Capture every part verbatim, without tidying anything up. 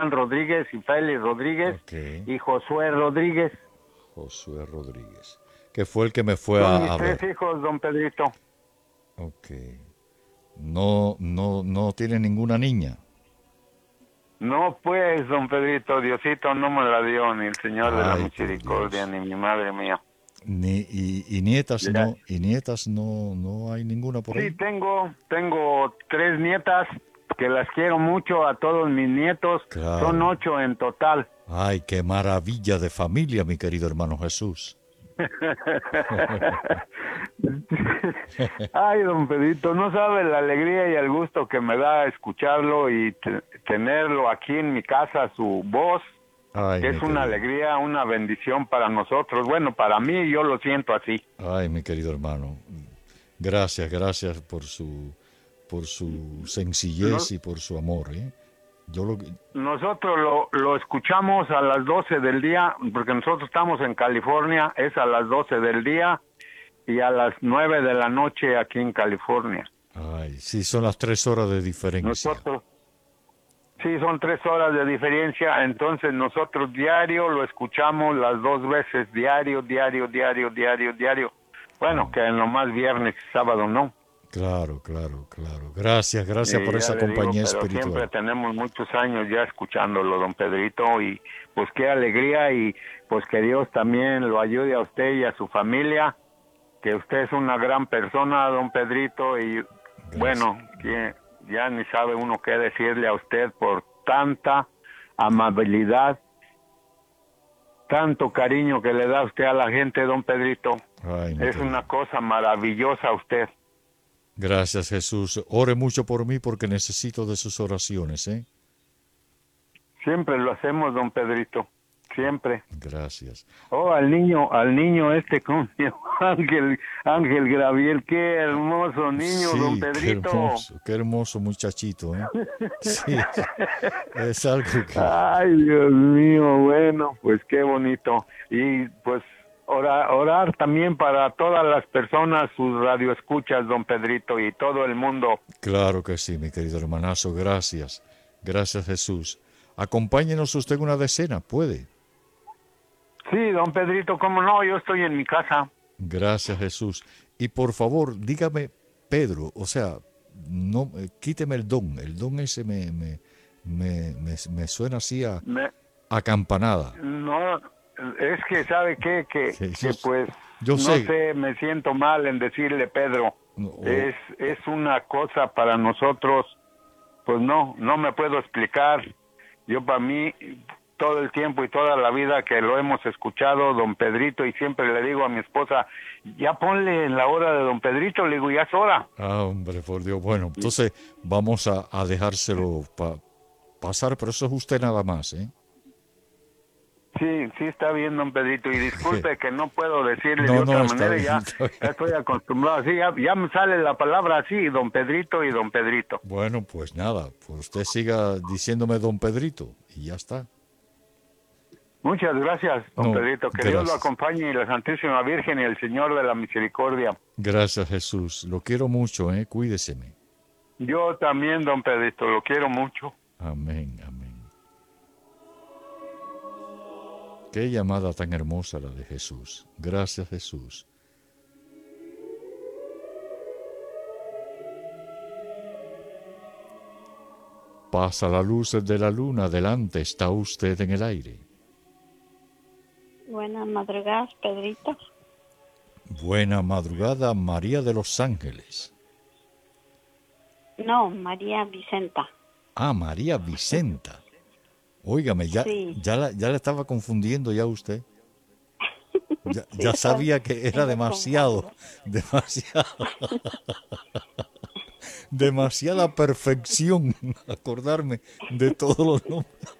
Juan Rodríguez y Félix Rodríguez Okay. y Josué Rodríguez. Josué Rodríguez, que fue el que me fue Son a, mis a tres ver. hijos, don Pedrito. Ok. No, no, no tiene ninguna niña. No, pues, don Pedrito, Diosito no me la dio, ni el Señor de la Ay, por Misericordia, Dios. ni mi madre mía. Ni, y, y nietas Ya. no, y nietas no, no hay ninguna por Sí, ahí. tengo, tengo tres nietas que las quiero mucho, a todos mis nietos. Son Claro. ocho en total. Ay, qué maravilla de familia, mi querido hermano Jesús. Ay, don Pedrito, no sabe la alegría y el gusto que me da escucharlo y te- tenerlo aquí en mi casa, su voz, Ay, que mi es una querido. alegría, una bendición para nosotros. Bueno, para mí yo lo siento así. Ay, mi querido hermano. Gracias, gracias por su, por su sencillez Nos- y por su amor, ¿eh? Yo lo, nosotros lo, lo escuchamos a las doce del día, porque nosotros estamos en California, es a las doce del día y a las nueve de la noche aquí en California. ay, sí, son las tres horas de diferencia. Nosotros, sí, son tres horas de diferencia, entonces nosotros diario lo escuchamos las dos veces, diario, diario, diario, diario, diario. Bueno, que en lo más viernes y sábado no. Claro, claro, claro. Gracias, gracias por Y ya esa le digo, compañía pero siempre espiritual. tenemos muchos años ya escuchándolo, don Pedrito, y pues qué alegría y pues que Dios también lo ayude a usted y a su familia, que usted es una gran persona, don Pedrito, y Gracias. bueno, que ya ni sabe uno qué decirle a usted por tanta amabilidad, tanto cariño que le da usted a la gente, don Pedrito. Ay, mi Es querido. una cosa maravillosa usted. Gracias, Jesús. Ore mucho por mí porque necesito de sus oraciones, ¿eh? Siempre lo hacemos, don Pedrito, siempre. Gracias. Oh, al niño, al niño este, ¿cómo se llama? Ángel, Ángel Graviel, qué hermoso niño, don Sí, qué Pedrito. hermoso, qué hermoso muchachito, ¿eh? Sí, es algo que... Ay, Dios mío, bueno, pues qué bonito. Y pues orar, orar también para todas las personas, sus radioescuchas, don Pedrito, y todo el mundo. Claro que sí, mi querido hermanazo, gracias. Gracias, Jesús. Acompáñenos usted en una decena, ¿puede? Sí, don Pedrito, cómo no, yo estoy en mi casa. Gracias, Jesús. Y por favor, dígame, Pedro, o sea, no, eh, quíteme el don. El don ese me, me, me, me, me suena así a, Me- a campanada. no, es que sabe qué, que, Sí, que yo, pues, yo no sé. sé, me siento mal en decirle Pedro. No, o- Es, es una cosa para nosotros, pues no, no me puedo explicar. Yo para mí, todo el tiempo y toda la vida que lo hemos escuchado, don Pedrito, y siempre le digo a mi esposa, ya ponle en la hora de don Pedrito, le digo, ya es hora. ah, hombre, por Dios. Bueno, entonces vamos a, a dejárselo pa- pasar, pero eso es usted nada más, ¿eh? Sí, sí está bien, don Pedrito, y disculpe que no puedo decirle de No, otra no, está manera, bien, ya, está bien. ya estoy acostumbrado, así, ya, ya me sale la palabra así, don Pedrito y don Pedrito. Bueno, pues nada, pues usted siga diciéndome don Pedrito y ya está. Muchas gracias, don No, Pedrito, que Dios lo gracias. acompañe y la Santísima Virgen y el Señor de la Misericordia. Gracias, Jesús. Lo quiero mucho, ¿eh? Cuídeseme. Yo también, don Pedrito, lo quiero mucho. Amén, amén. Qué llamada tan hermosa la de Jesús. Gracias, Jesús. Pasa la luz de la luna, adelante, está usted en el aire. Buenas madrugadas, Pedrito. Buena madrugada, María de los Ángeles. No, María Vicenta. Ah, María Vicenta. Óigame, ya, Sí. ya, la, ya la estaba confundiendo ya usted. Ya, Sí, ya está- sabía que era está demasiado, demasiado, demasiada perfección acordarme de todos los nombres.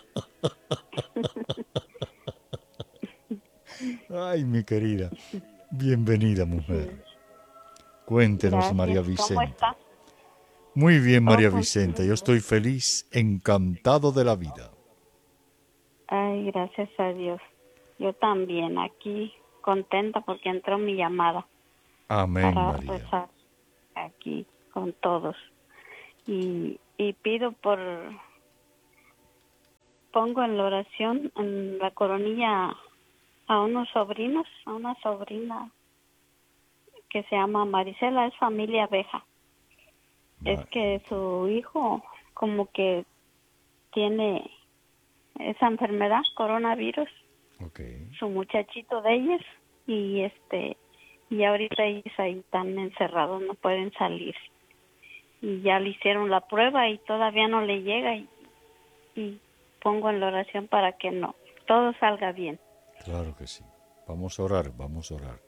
Ay, mi querida, bienvenida mujer. Cuéntenos, Gracias. María ¿Cómo Vicenta. está? Muy bien, María ¿Cómo? Vicenta, yo estoy feliz, encantado de la vida. Ay, gracias a Dios. Yo también, aquí contenta porque entró mi llamada Amén, para María. rezar aquí con todos. Y, y pido por pongo en la oración, en la coronilla, a unos sobrinos, a una sobrina que se llama Marisela, es familia abeja. Es que su hijo como que tiene esa enfermedad, coronavirus, Okay. su muchachito de ellos, y este y ahorita ellos ahí están encerrados, no pueden salir. Y ya le hicieron la prueba y todavía no le llega, y, y pongo en la oración para que no, todo salga bien. Claro que sí. Vamos a orar, vamos a orar.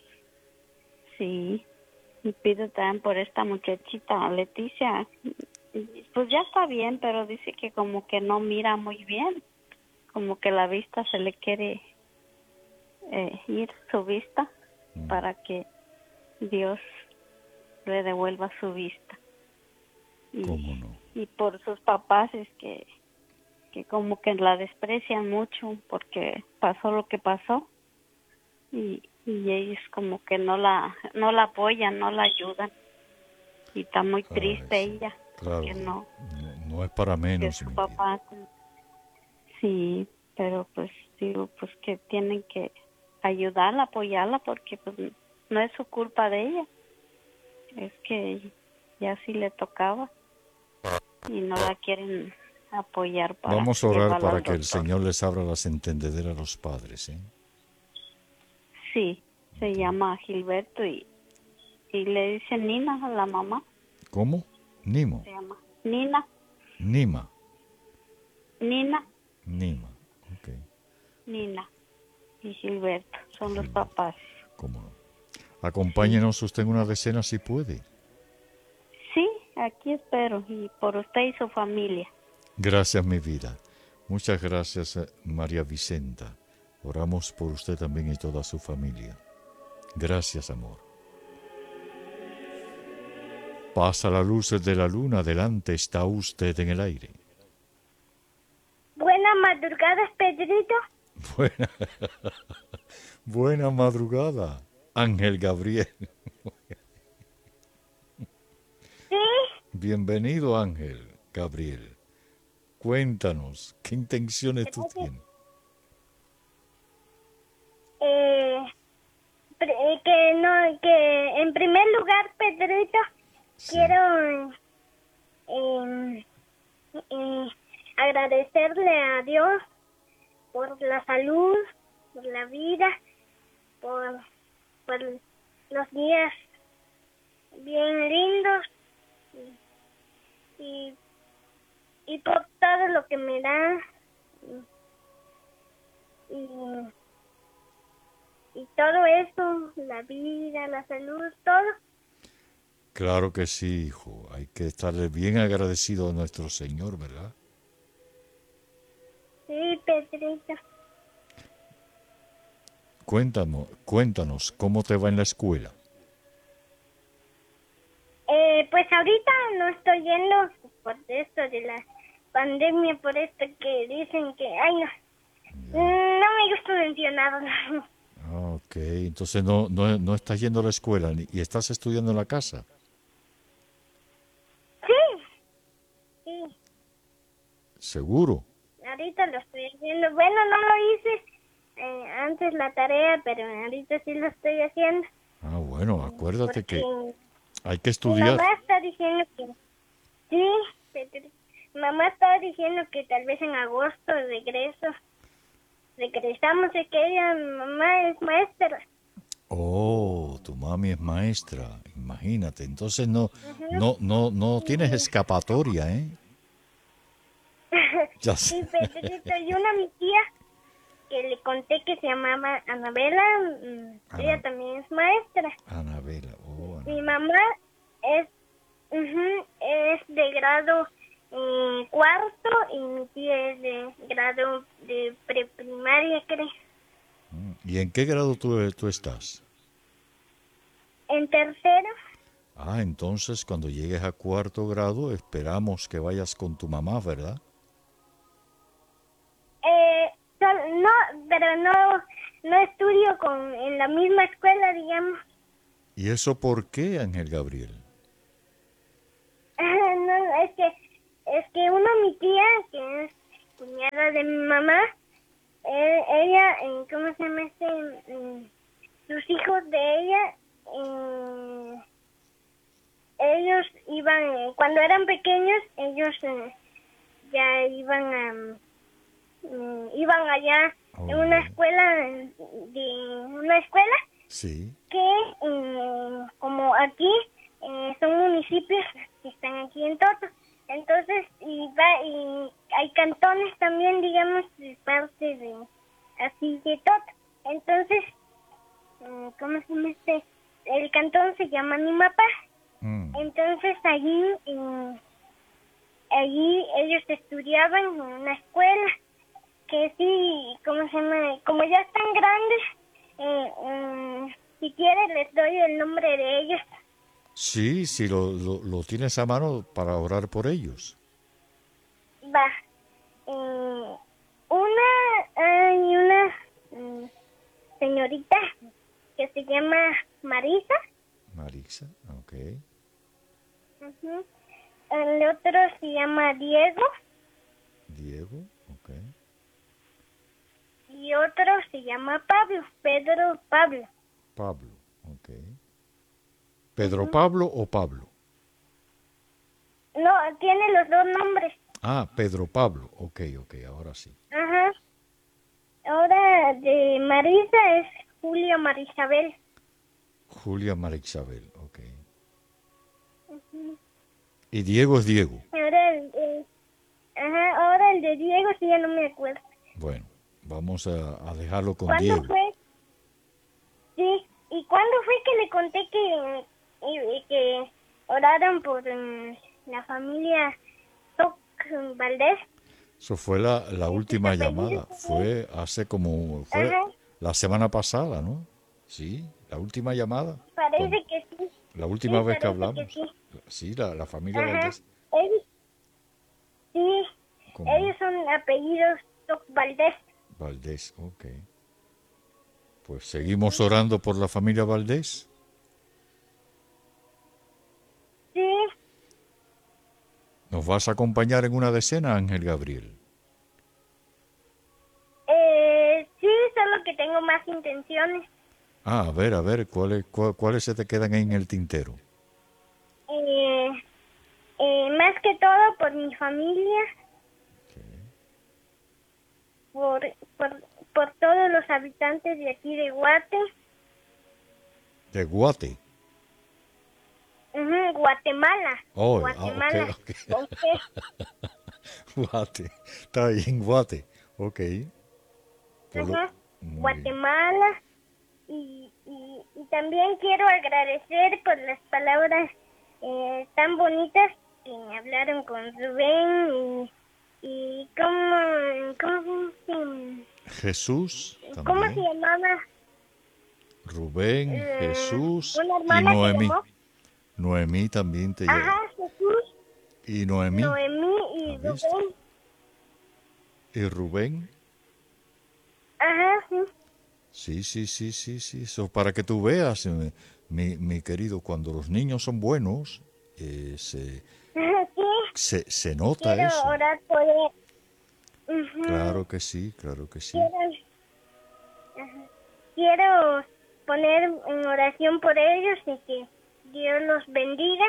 Sí, y pido también por esta muchachita, Leticia. Pues ya está bien, pero dice que como que no mira muy bien, como que la vista se le quiere eh, ir, su vista, mm. para que Dios le devuelva su vista. Y, ¿Cómo no? Y por sus papás es que, que como que la desprecian mucho porque pasó lo que pasó, y, y ellos como que no la no la apoyan, no la ayudan, y está muy Ay, triste sí. ella. Claro, que no, no, no es para menos. que su papá, sí, pero pues digo, pues que tienen que ayudarla, apoyarla, porque pues no es su culpa de ella, es que ya sí le tocaba y no la quieren apoyar para Vamos a orar para que doctor. el Señor les abra las entendederas a los padres, ¿eh? Sí, se okay. llama Gilberto y, y le dice Nina a la mamá. ¿Cómo? Nimo. Se llama Nina. Nima. Nina. Nima, ok. Nina y Gilberto son Gilberto. Los papás. ¿Cómo no? Acompáñenos sí. Usted en una decena si puede. Sí, aquí espero, y por usted y su familia. Gracias, mi vida. Muchas gracias, María Vicenta. Oramos por usted también y toda su familia. Gracias, amor. Pasa la luz de la luna, delante está usted en el aire. Buenas madrugadas, Pedrito. Buena, buena madrugada, Ángel Gabriel. Sí. Bienvenido, Ángel Gabriel. Cuéntanos, ¿qué intenciones tú tienes? Eh, que no, que en primer lugar, Pedrito, sí. quiero eh, eh, agradecerle a Dios por la salud, por la vida, por, por los días bien lindos y, y, y por todo lo que me da y, y todo eso, la vida, la salud, todo. Claro que sí, hijo. Hay que estarle bien agradecido a nuestro Señor, ¿verdad? Sí, Pedrito. Cuéntanos, cuéntanos, ¿cómo te va en la escuela? Eh, pues ahorita no estoy yendo por esto de la pandemia, por esto que dicen que, ay no, yeah. no me gusta mencionarlo. Ah, ok, entonces no, no, no estás yendo a la escuela y estás estudiando en la casa. Sí, sí. ¿Seguro? Ahorita lo estoy haciendo. Bueno, no lo hice eh, antes la tarea, pero ahorita sí lo estoy haciendo. Ah, bueno, acuérdate Porque que hay que estudiar. Mi mamá está diciendo que sí, pero mi mamá estaba diciendo que tal vez en agosto regreso. Regresamos, es que ella, mi mamá es maestra. Oh, tu mami es maestra, imagínate. Entonces no, uh-huh. no, no, no tienes escapatoria, ¿eh? Ya sé. Sí, Pedrito, y una mi tía que le conté que se llamaba Anabela, Ana, ella también es maestra. Anabela, oh. Anabela. Mi mamá es, uh-huh, es de grado eh, cuarto y mi tía es de grado de preprimaria, creo. ¿Y en qué grado tú, tú estás? En tercero. Ah, entonces cuando llegues a cuarto grado esperamos que vayas con tu mamá, ¿verdad? Eh, no, pero no, no estudio con en la misma escuela, digamos. ¿Y eso por qué, Ángel Gabriel? No, es que es que una mi tía, que es cuñada la de mi mamá, eh, ella, eh, ¿cómo se llama este? Eh, sus hijos de ella, eh, ellos iban, eh, cuando eran pequeños, ellos eh, ya iban a, mm, iban allá Oh, en una bien. escuela, de una escuela Sí. que eh, como aquí eh, son municipios que están aquí en Toto, entonces y va y hay cantones también, digamos, de parte de así de Toto, entonces eh, ¿cómo se llama este? El cantón se llama Nimapá, Mm. entonces allí eh, allí ellos estudiaban en una escuela que sí, ¿cómo se llama? Como ya están grandes, eh, mm, si quieres les doy el nombre de ellos. Sí, sí, lo, lo, lo tienes a mano para orar por ellos. Va. Eh, una, hay una mm, señorita que se llama Marisa. Marisa, ok. Ujú. El otro se llama Diego Diego, ok. y otro se llama Pablo, Pedro Pablo. Pablo, ok. ¿Pedro Pablo o Pablo? No, tiene los dos nombres. Ah, Pedro Pablo, ok, ok, ahora sí. Ajá. Ahora de Marisa es Julia Marisabel. Julia Marixabel, ok. Y Diego es Diego. Ahora el, el- ajá, ahora el de Diego sí ya no me acuerdo. Bueno, vamos a, a dejarlo con ¿Cuándo Diego. fue? Sí, ¿y cuándo fue que le conté que, y- y que oraron por mm, la familia Toc Valdés? Eso fue la, la última apellido llamada. fue- Fue hace como... Fue Ajá. la semana pasada, ¿no? Sí, la última llamada. Parece Cuando- que sí. La última Sí, vez que parece hablamos. sí. Sí, la, la familia Ajá. Valdés. Ellos, sí, ¿Cómo? ellos son apellidos Toc Valdés. Valdés, ok. Pues seguimos orando por la familia Valdés. Sí, ¿Nos vas a acompañar en una decena, Ángel Gabriel? eh, sí, solo que tengo más intenciones. Ah, a ver, a ver, ¿cuáles, cua- cuáles se te quedan ahí en el tintero? Eh, eh, más que todo por mi familia, por, por, por todos los habitantes de aquí de Guate, De Guate. Ujú, Guatemala, Oh, ah, Guatemala, ok, ok. ¿con qué? Guate. Está ahí en Guate. Ok. Por lo- Ajá, muy bien. Guatemala, y, y, y también quiero agradecer por las palabras eh, tan bonitas que me hablaron con Rubén y, y cómo, cómo, se- Jesús ¿cómo se también. llamaba? Rubén, Eh, Jesús una y hermana que Noemí. llamó. Noemí también te Ajá, lleva. Jesús, Y Noemí. Noemí y ¿Has visto? Rubén. Y Rubén. Ajá, sí. Sí, sí, sí, sí, sí. Eso para que tú veas, eh, mi, mi querido, cuando los niños son buenos, eh, se, Sí, se, se nota quiero eso. orar por él. Ujú. Claro que sí, claro que sí. Quiero, ajá, quiero poner en oración por ellos y que Dios los bendiga.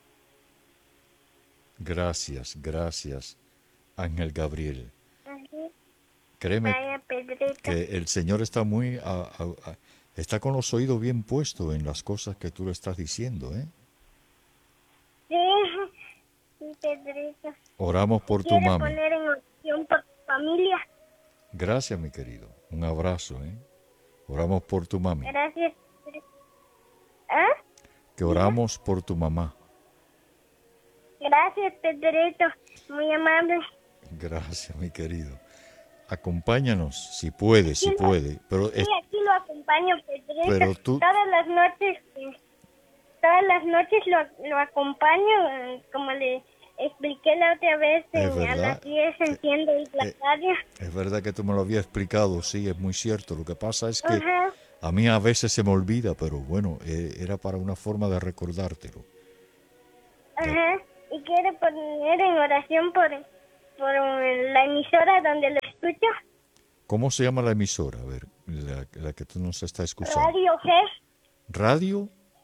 Gracias, gracias, Ángel Gabriel. Ajá. Créeme Vaya Pedrito. que el Señor está muy, a- a- a- está con los oídos bien puestos en las cosas que tú le estás diciendo, ¿eh? Sí, sí, Pedrito. Oramos por tu Quiero mami. poner en oración por tu familia. Gracias, mi querido. Un abrazo, ¿eh? Oramos por tu mami. Gracias. Pedrito. ¿Ah? Que oramos por tu mamá. Gracias, Pedrito. Muy amable. Gracias, mi querido. Acompáñanos, si puede, si Sí, lo- puede. Pero Sí, es- aquí lo acompaño, Pedrito. Pero tú- Todas las noches, eh, todas las noches lo, lo acompaño, eh, como le expliqué la otra vez, Es eh, a verdad. las diez enciendo la eh, radio. es verdad que tú me lo habías explicado, sí, es muy cierto. Lo que pasa es que Ajá. a mí a veces se me olvida, pero bueno, eh, era para una forma de recordártelo. Ajá. Y quiero poner en oración por por la emisora donde lo escucho. ¿Cómo se llama la emisora? A ver, la, la que tú nos estás escuchando. Radio Fe. ¿Radio?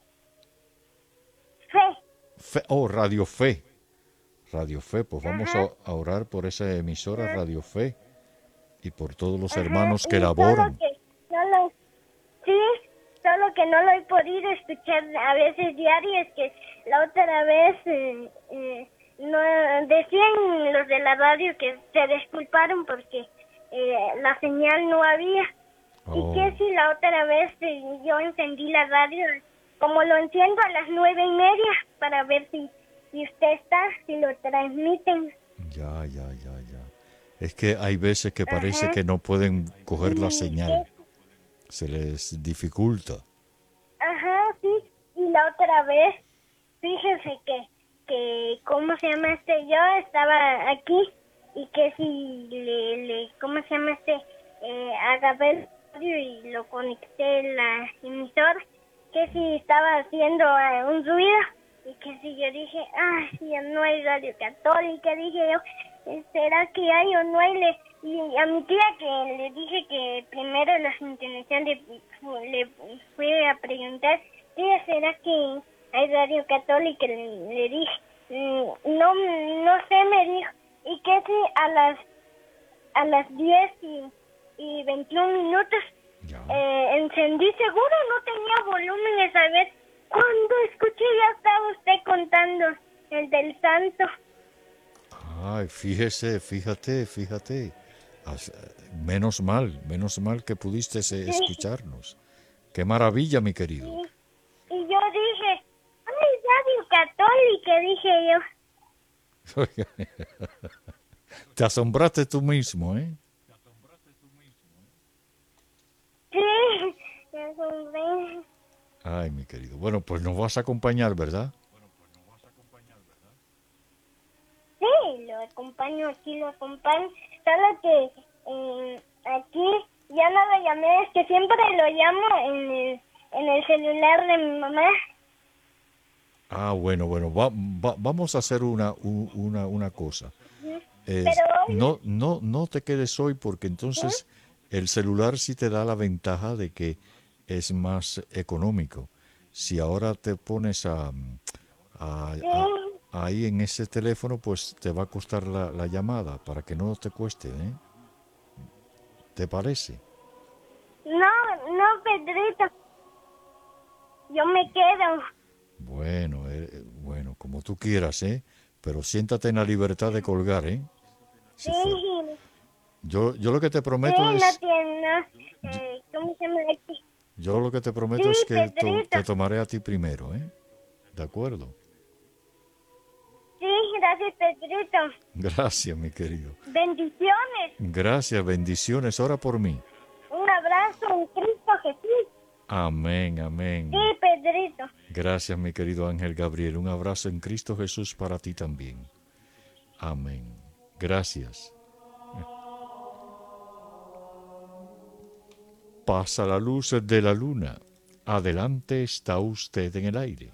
Fe. Fe. Oh, Radio Fe. Radio Fe, pues vamos a, a orar por esa emisora Radio Fe y por todos los Ajá, hermanos que y laboran. Solo que no lo, sí, solo que no lo he podido escuchar a veces diario, es que la otra vez eh, eh, no decían los de la radio que se disculparon porque eh, la señal no había. Oh. Y que si la otra vez eh, yo encendí la radio, como lo enciendo a las nueve y media para ver si, si usted está, si lo transmiten. Ya, ya, ya, ya. Es que hay veces que parece Ajá. que no pueden coger la Y señal. que- Se les dificulta. Ajá, sí. Y la otra vez, fíjese que, que, ¿cómo se llama este? Yo estaba aquí y que si le, le ¿cómo se llama este? Eh, agarré el radio y lo conecté en la emisora, que si estaba haciendo eh, un ruido y que si yo dije, ah, si no hay radio católica, dije yo, eh, ¿será que hay o no hay? Le, y a mi tía que le dije que primero la sintonización le, le fue a preguntar, tía, ¿será que hay radio católica? Le, le dije, "Mm, no, no sé", me dijo, y que si a las a las diez y, y veintiún minutos Ya. eh, encendí, seguro no tenía volumen esa vez. Cuando escuché ya estaba usted contando el del santo. Ay, fíjese, fíjate, fíjate. As- Menos mal, menos mal que pudiste eh, escucharnos. Qué maravilla, mi querido. Y, y yo dije, ay, radio católica, dije yo. Te asombraste tú mismo, ¿eh? Sí, me asombré. Ay, mi querido. Bueno, pues nos vas a acompañar, ¿verdad? Sí, lo acompaño aquí, lo acompaño. Solo que eh, aquí ya no lo llamé, es que siempre lo llamo en el, en el celular de mi mamá. Ah, bueno, bueno, va- va- vamos a hacer una, u- una, una cosa. Es- Pero hoy- no, no, no te quedes hoy porque entonces el celular sí te da la ventaja de que es más económico. Si ahora te pones a, a- a- ahí en ese teléfono, pues te va a costar la, la llamada para que no te cueste, ¿eh? ¿Te parece? No, no, Pedrito. Yo me quedo. Bueno, eh, bueno, como tú quieras, ¿eh? Pero siéntate en la libertad de colgar, ¿eh? Si Sí, fue- Yo, yo lo que te sí, prometo no es, tiene, eh, ¿cómo se llama aquí? yo lo que te prometo Sí, es que to- Pedrito. te tomaré a ti primero, ¿eh? ¿De acuerdo? Sí, gracias, Pedrito. Gracias, mi querido. Bendiciones. Gracias, bendiciones. Ora por mí. Un abrazo en Cristo Jesús. Amén, amén. Sí, Pedrito. Gracias, mi querido Ángel Gabriel. Un abrazo en Cristo Jesús para ti también. Amén. Gracias. Pasa la luz de la luna. Adelante está usted en el aire.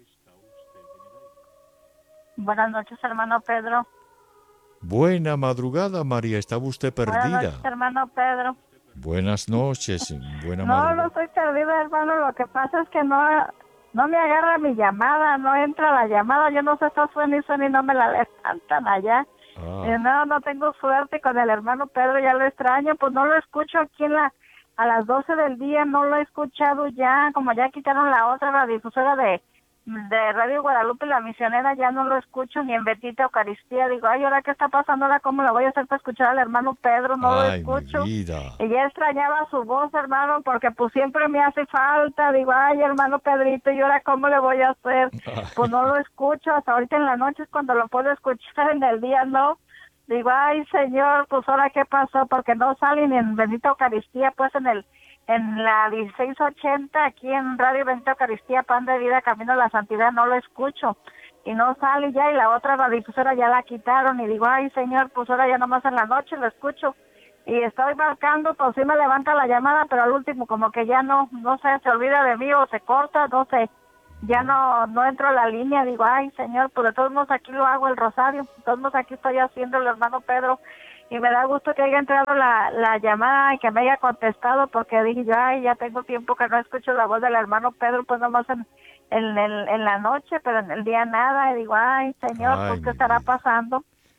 Buenas noches, hermano Pedro. Buena madrugada, María. ¿Estaba usted Buenas perdida? noches, hermano Pedro. Buenas noches. Buena No, no madrugada. estoy perdida, hermano. Lo que pasa es que no, no me agarra mi llamada, no entra la llamada. Yo no sé, está suena y suena y no me la levantan allá. Ah, Eh, no, no tengo suerte con el hermano Pedro, ya lo extraño. Pues no lo escucho aquí en la a las doce del día, no lo he escuchado ya. Como ya quitaron la otra radiodifusora de, de Radio Guadalupe, la misionera, ya no lo escucho ni en Betita Eucaristía. Digo, ay, ¿ahora qué está pasando? ¿Ahora cómo lo voy a hacer para escuchar al hermano Pedro? No lo ay, escucho. mi vida. Y ya extrañaba su voz, hermano, porque pues siempre me hace falta. Digo, ay, hermano Pedrito, ¿y ahora cómo le voy a hacer? Pues no lo escucho, hasta ahorita en la noche es cuando lo puedo escuchar, en el día no. Digo, ay, Señor, pues ahora qué pasó, porque no salen en Bendita Eucaristía, pues en el en la dieciséis ochenta, aquí en Radio Bendita Eucaristía, Pan de Vida, Camino a la Santidad, no lo escucho. Y no sale ya, y la otra radiodifusora ya la quitaron, y digo, ay, Señor, pues ahora ya nomás en la noche lo escucho. Y estoy marcando, pues sí me levanta la llamada, pero al último como que ya no, no sé, se olvida de mí o se corta, no sé. ya no no entro a la línea, digo, ay Señor, pues de todos modos aquí lo hago el rosario, de todos modos aquí estoy haciendo el hermano Pedro, y me da gusto que haya entrado la, la llamada y que me haya contestado, porque dije yo, ay, ya tengo tiempo que no escucho la voz del hermano Pedro, pues nomás en, en, en, en la noche, pero en el día nada, y digo, ay Señor, Ay, pues qué mi estará vida. pasando.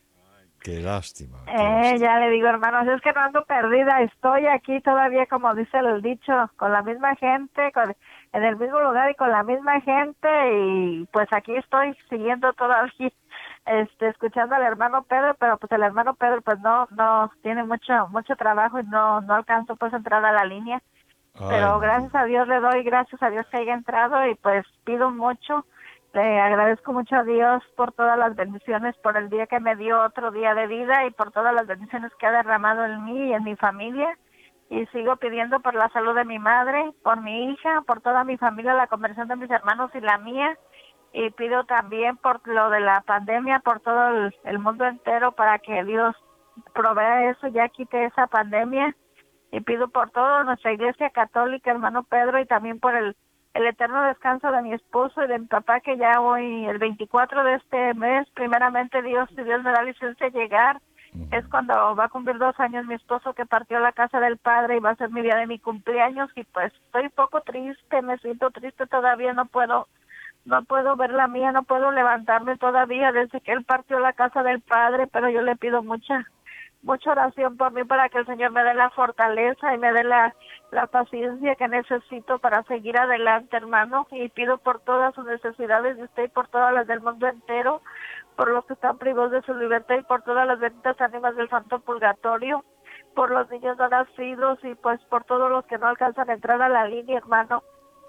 Qué lástima, qué Eh, lástima. ya le digo, hermanos, es que no ando perdida, estoy aquí todavía, como dice el dicho, con la misma gente, con, en el mismo lugar y con la misma gente, y pues aquí estoy siguiendo todavía, este, escuchando al hermano Pedro, pero pues el hermano Pedro pues no, no, tiene mucho, mucho trabajo y no, no alcanzo pues a entrar a la línea, Ay, pero mi gracias vida. a Dios le doy, gracias a Dios que haya entrado, y pues pido mucho. Le agradezco mucho a Dios por todas las bendiciones, por el día que me dio otro día de vida y por todas las bendiciones que ha derramado en mí y en mi familia. Y sigo pidiendo por la salud de mi madre, por mi hija, por toda mi familia, la conversión de mis hermanos y la mía. Y pido también por lo de la pandemia, por todo el, el mundo entero, para que Dios provea eso, ya quite esa pandemia. Y pido por toda nuestra iglesia católica, hermano Pedro, y también por el el eterno descanso de mi esposo y de mi papá, que ya hoy, el veinticuatro de este mes, primeramente Dios, si Dios me da licencia de llegar, Ujú. es cuando va a cumplir dos años mi esposo, que partió a la casa del Padre, y va a ser mi día de mi cumpleaños, y pues estoy un poco triste, me siento triste todavía, no puedo, no puedo ver la mía, no puedo levantarme todavía desde que él partió a la casa del Padre, pero yo le pido mucha mucha oración por mí, para que el Señor me dé la fortaleza y me dé la, la paciencia que necesito para seguir adelante, hermano, y pido por todas sus necesidades de usted y por todas las del mundo entero, por los que están privados de su libertad y por todas las benditas ánimas del santo purgatorio, por los niños no nacidos y pues por todos los que no alcanzan a entrar a la línea, hermano.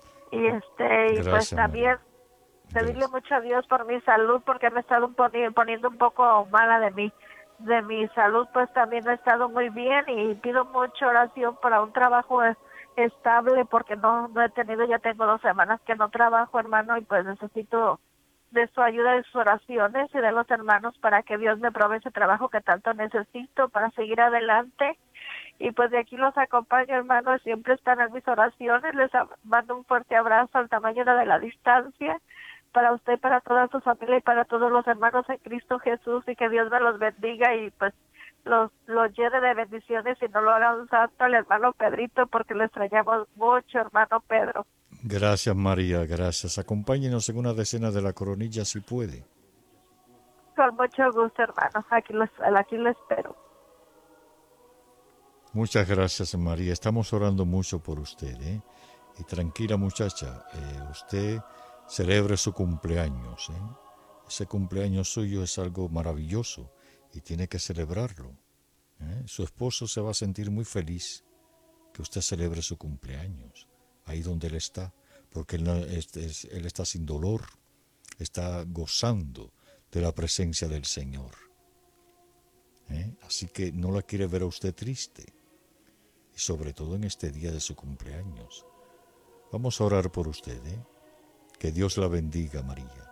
Y este y pues Gracias, también María. pedirle Gracias. mucho a Dios por mi salud, porque me he estado poni- poniendo un poco mala de mí de mi salud, pues también no he estado muy bien, y pido mucha oración para un trabajo eh, estable, porque no no he tenido, ya tengo dos semanas que no trabajo, hermano, y pues necesito de su ayuda, de sus oraciones y de los hermanos, para que Dios me provee ese trabajo que tanto necesito para seguir adelante. Y pues de aquí los acompaño, hermanos, siempre están en mis oraciones. Les a- mando un fuerte abrazo al tamaño de la distancia, para usted, para toda su familia y para todos los hermanos en Cristo Jesús, y que Dios me los bendiga y pues los, los llene de bendiciones, y no lo haga un santo al hermano Pedrito, porque le extrañamos mucho, hermano Pedro. Gracias, María, gracias. Acompáñenos en una decena de la coronilla si puede. Con mucho gusto, hermano. Aquí los, aquí lo espero. Muchas gracias, María. Estamos orando mucho por usted, ¿eh? Y tranquila, muchacha, eh, usted celebre su cumpleaños, ¿eh? Ese cumpleaños suyo es algo maravilloso y tiene que celebrarlo, ¿eh? Su esposo se va a sentir muy feliz que usted celebre su cumpleaños, ahí donde él está, porque él, no- es- es- él está sin dolor, está gozando de la presencia del Señor, ¿eh? Así que no la quiere ver a usted triste, y sobre todo en este día de su cumpleaños. Vamos a orar por usted, ¿eh? Que Dios la bendiga, María.